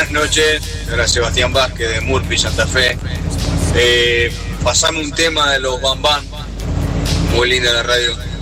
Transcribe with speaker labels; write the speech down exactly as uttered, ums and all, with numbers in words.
Speaker 1: buenas noches. Ahora Sebastián Vázquez de Murphy, Santa Fe. Eh, pasame un tema de los Bam Bam. Muy linda la radio.